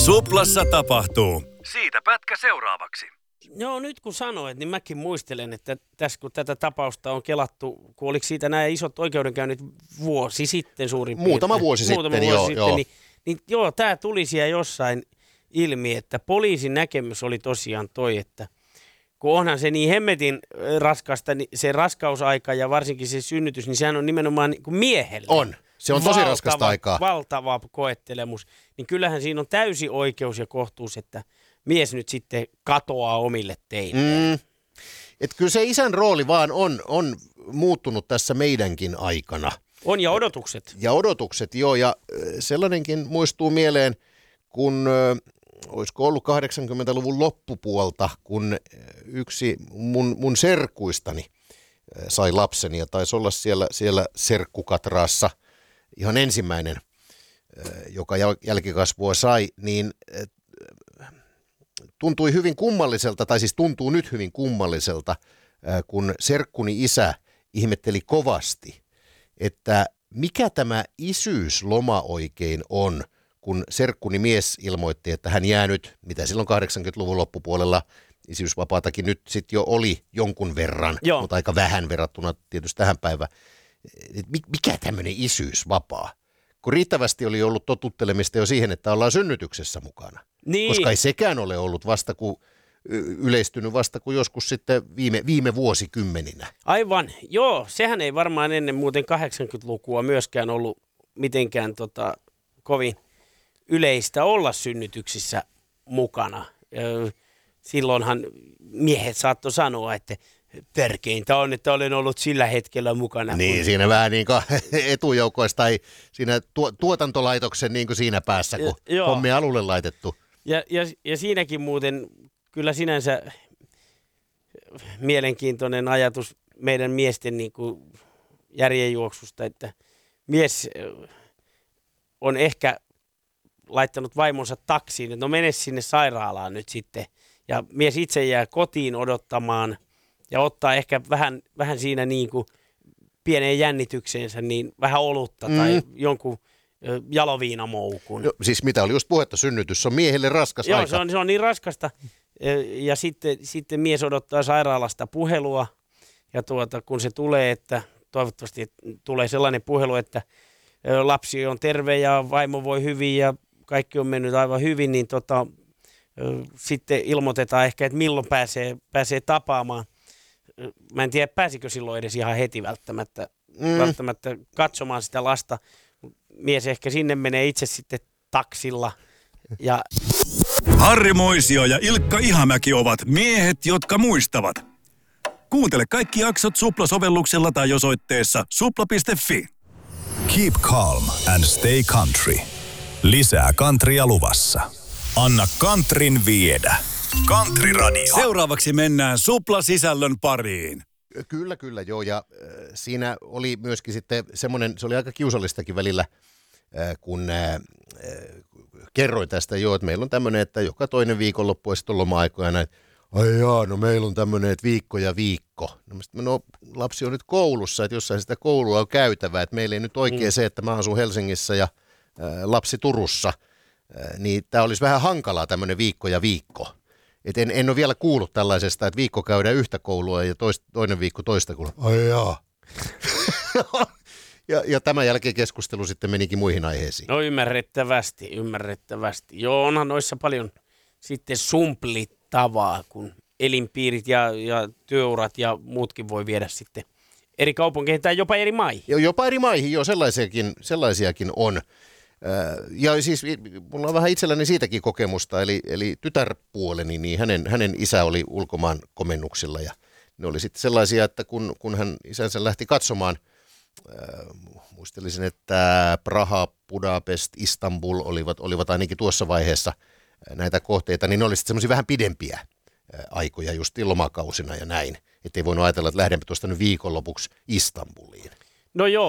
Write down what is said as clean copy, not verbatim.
Suplassa tapahtuu. Siitä pätkä seuraavaksi. Joo, nyt kun sanoit, niin mäkin muistelen, että tässä kun tätä tapausta on kelattu, kun oliko siitä nämä isot oikeudenkäynnit vuosi sitten suurin piirtein. Muutama vuosi sitten, joo. Niin tämä tuli siellä jossain ilmi, että poliisin näkemys oli tosiaan toi, että kun onhan se niin hemmetin raskasta, niin se raskausaika ja varsinkin se synnytys, niin sehän on nimenomaan niin kuin miehelle. On. Se on tosi raskasta aikaa. Valtava koettelemus. Niin kyllähän siinä on täysi oikeus ja kohtuus, että mies nyt sitten katoaa omille teille. Että kyllä se isän rooli vaan on muuttunut tässä meidänkin aikana. On ja odotukset. Ja odotukset, joo. Ja sellainenkin muistuu mieleen, kun olisiko ollut 80-luvun loppupuolta, kun yksi mun serkuistani sai lapsen ja taisi olla siellä serkkukatraassa ihan ensimmäinen, joka jälkikasvua sai, niin tuntui hyvin kummalliselta, tai siis tuntuu nyt hyvin kummalliselta, kun serkkuni isä ihmetteli kovasti, että mikä tämä isyysloma oikein on, kun serkkuni mies ilmoitti, että hän jää nyt, mitä silloin 80-luvun loppupuolella, isyysvapaatakin nyt sitten jo oli jonkun verran, mutta aika vähän verrattuna tietysti tähän päivään. Mikä tämmöinen isyysvapaa? Kun riittävästi oli ollut totuttelemista jo siihen, että ollaan synnytyksessä mukana. Niin. Koska ei sekään ole ollut yleistynyt vasta kuin joskus sitten viime vuosikymmeninä. Aivan, joo. Sehän ei varmaan ennen muuten 80-lukua myöskään ollut mitenkään kovin yleistä olla synnytyksissä mukana. Silloinhan miehet saattoi sanoa, että tärkeintä on, että olen ollut sillä hetkellä mukana. Niin, siinä vähän niin kuin etujoukoista tai siinä tuotantolaitoksen niin kuin siinä päässä, kun hommi alulle laitettu. Ja siinäkin muuten kyllä sinänsä mielenkiintoinen ajatus meidän miesten niin kuin järjenjuoksusta, että mies on ehkä laittanut vaimonsa taksiin, että no mene sinne sairaalaan nyt sitten. Ja mies itse jää kotiin odottamaan ja ottaa ehkä vähän siinä niin kuin pieneen jännitykseensä niin vähän olutta tai jonkun jaloviinamoukun. Siis mitä oli just puhetta, synnytys on miehelle raskas aika. Joo, se on niin raskasta. Ja sitten mies odottaa sairaalasta puhelua ja kun se tulee, että toivottavasti tulee sellainen puhelu, että lapsi on terve ja vaimo voi hyvin ja kaikki on mennyt aivan hyvin, niin sitten ilmoitetaan ehkä, että milloin pääsee tapaamaan. Mä en tiedä, pääsikö silloin edes ihan heti välttämättä katsomaan sitä lasta. Mies ehkä sinne menee itse sitten taksilla. Ja Harri Moisio ja Ilkka Ihamäki ovat miehet, jotka muistavat. Kuuntele kaikki jaksot Supla-sovelluksella tai osoitteessa supla.fi. Keep calm and stay country. Lisää countrya luvassa. Anna countryn viedä. Country Radio. Seuraavaksi mennään Supla-sisällön pariin. Kyllä, joo. Ja siinä oli myöskin sitten semmoinen, se oli aika kiusallistakin välillä, kun kerroin tästä jo, että meillä on tämmöinen, että joka toinen viikonloppu ja sitten on loma-aikoja näin. Ai jaa, no meillä on tämmöinen, että viikko ja viikko. No lapsi on nyt koulussa, että jossain sitä koulua on käytävä, että meillä ei nyt oikein se, että mä asun Helsingissä ja lapsi Turussa, niin tämä olisi vähän hankalaa tämmöinen viikko ja viikko. Et en ole vielä kuullut tällaisesta, että viikko käydään yhtä koulua ja toinen viikko toista koulua. Ai jaa. ja tämän jälkeen keskustelu sitten menikin muihin aiheisiin. No ymmärrettävästi. Joo, onhan noissa paljon sitten sumplittavaa, kun elinpiirit ja työurat ja muutkin voi viedä sitten eri kaupunkeihin tai jopa eri maihin. Jopa eri maihin, joo, sellaisiakin on. Ja siis mulla on vähän itselläni siitäkin kokemusta, eli tytärpuoleni, niin hänen isä oli ulkomaan komennuksilla ja ne oli sitten sellaisia, että kun hän isänsä lähti katsomaan, muistelisin, että Praha, Budapest, Istanbul olivat ainakin tuossa vaiheessa näitä kohteita, niin ne oli sitten semmoisia vähän pidempiä aikoja just lomakausina ja näin, ettei voinut ajatella, että lähdenpä tuosta nyt viikonlopuksi Istanbuliin. No joo.